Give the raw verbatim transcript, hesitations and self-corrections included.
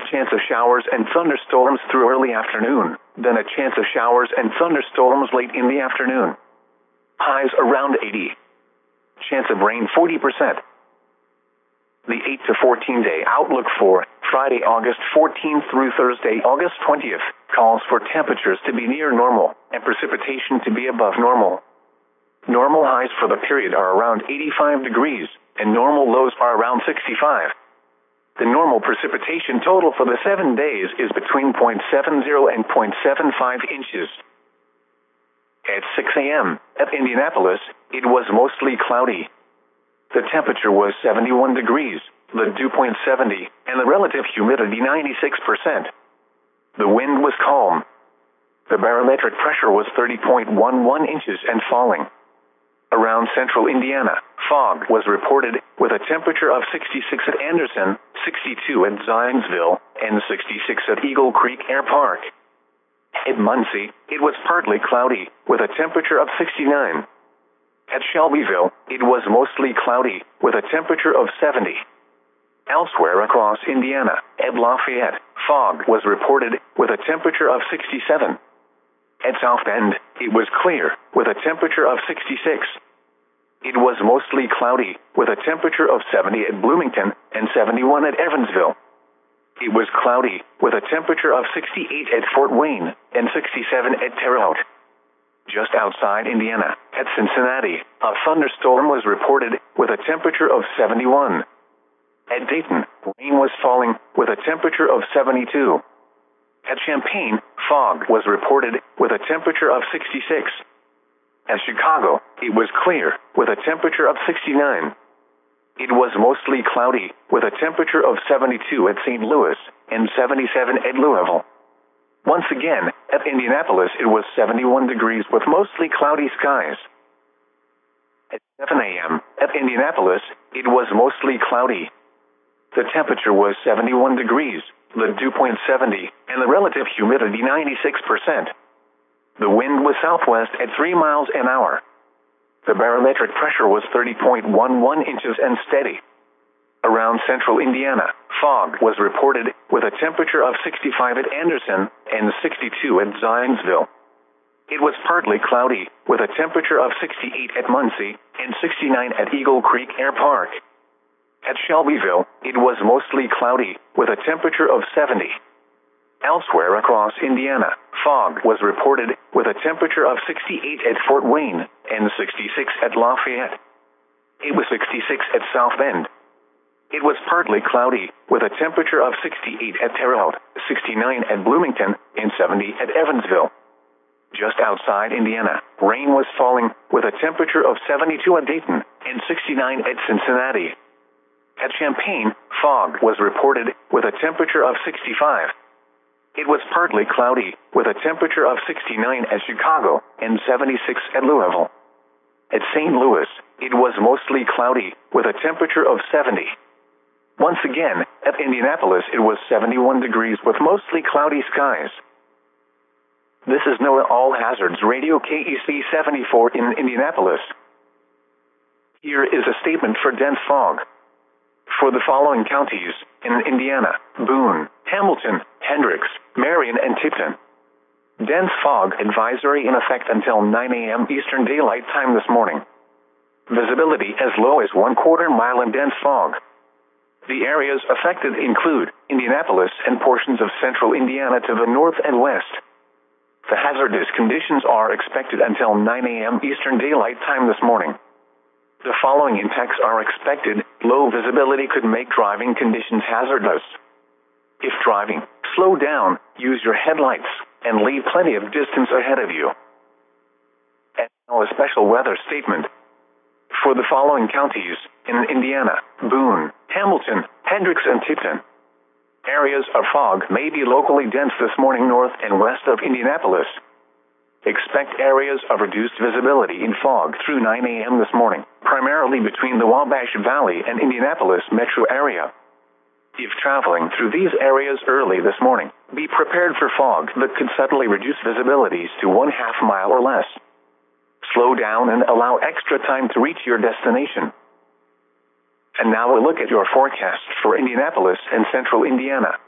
chance of showers and thunderstorms through early afternoon, then a chance of showers and thunderstorms late in the afternoon. Highs around eighty. Chance of rain forty percent. The eight to fourteen day outlook for Friday, August fourteenth through Thursday, August twentieth, calls for temperatures to be near normal and precipitation to be above normal. Normal highs for the period are around eighty-five degrees, and normal lows are around sixty-five. The normal precipitation total for the seven days is between zero point seven zero and zero point seven five inches. At six a m at Indianapolis, it was mostly cloudy. The temperature was seventy-one degrees, the dew point seventy, and the relative humidity ninety-six percent. The wind was calm. The barometric pressure was thirty point one one inches and falling. Around central Indiana, fog was reported with a temperature of sixty-six at Anderson, sixty-two at Zionsville, and sixty-six at Eagle Creek Air Park. At Muncie, it was partly cloudy with a temperature of sixty-nine. At Shelbyville, it was mostly cloudy with a temperature of seventy. Elsewhere across Indiana, at Lafayette, fog was reported with a temperature of sixty-seven. At South Bend, it was clear with a temperature of sixty-six. It was mostly cloudy with a temperature of seventy at Bloomington and seventy-one at Evansville. It was cloudy with a temperature of sixty-eight at Fort Wayne and sixty-seven at Terre Haute. Just outside Indiana, at Cincinnati, a thunderstorm was reported with a temperature of seventy-one. At Dayton, rain was falling with a temperature of seventy-two. At Champaign, fog was reported with a temperature of sixty-six. At Chicago, it was clear with a temperature of sixty-nine. It was mostly cloudy with a temperature of seventy-two at Saint Louis and seventy-seven at Louisville. Once again, at Indianapolis, it was seventy-one degrees with mostly cloudy skies. At seven a m at Indianapolis, it was mostly cloudy. The temperature was seventy-one degrees, the dew point seventy, and the relative humidity ninety-six percent. The wind was southwest at three miles an hour. The barometric pressure was thirty point one one inches and steady. Around central Indiana, fog was reported with a temperature of sixty-five at Anderson and sixty-two at Zionsville. It was partly cloudy with a temperature of sixty-eight at Muncie and sixty-nine at Eagle Creek Air Park. At Shelbyville, it was mostly cloudy with a temperature of seventy. Elsewhere across Indiana, fog was reported with a temperature of sixty-eight at Fort Wayne and sixty-six at Lafayette. It was sixty-six at South Bend. It was partly cloudy with a temperature of sixty-eight at Terre Haute, sixty-nine at Bloomington, and seventy at Evansville. Just outside Indiana, rain was falling with a temperature of seventy-two at Dayton and sixty-nine at Cincinnati. At Champaign, fog was reported with a temperature of sixty-five. It was partly cloudy with a temperature of sixty-nine at Chicago and seventy-six at Louisville. At Saint Louis, it was mostly cloudy with a temperature of seventy. Once again, at Indianapolis, it was seventy-one degrees with mostly cloudy skies. This is NOAA All Hazards Radio K E C seventy-four in Indianapolis. Here is a statement for dense fog. For the following counties in Indiana: Boone, Hamilton, Hendricks, Marion, and Tipton. Dense fog advisory in effect until nine a m Eastern Daylight Time this morning. Visibility as low as one quarter mile in dense fog. The areas affected include Indianapolis and portions of central Indiana to the north and west. The hazardous conditions are expected until nine a m Eastern Daylight Time this morning. The following impacts are expected. Low visibility could make driving conditions hazardous. If driving, slow down, use your headlights, and leave plenty of distance ahead of you. And now a special weather statement. For the following counties in Indiana: Boone, Hamilton, Hendricks, and Tipton. Areas of fog may be locally dense this morning north and west of Indianapolis. Expect areas of reduced visibility in fog through nine a m this morning, primarily between the Wabash Valley and Indianapolis metro area. If traveling through these areas early this morning, be prepared for fog that could suddenly reduce visibilities to one half mile or less. Slow down and allow extra time to reach your destination. And now a look at your forecast for Indianapolis and central Indiana.